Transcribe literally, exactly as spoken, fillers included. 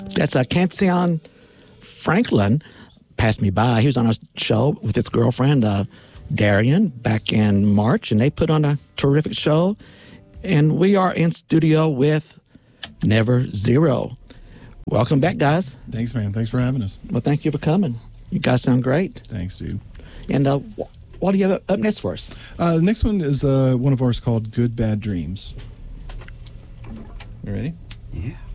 That's uh, Cancion Franklin passed me by. He was on a show with his girlfriend, uh, Darian, back in March, and they put on a terrific show. And we are in studio with Never Zero. Welcome back, guys. Thanks, man. Thanks for having us. Well, thank you for coming. You guys sound great. Thanks, dude. And uh, what do you have up next for us? Uh, the next one is uh, one of ours called Good Bad Dreams. You ready? Yeah.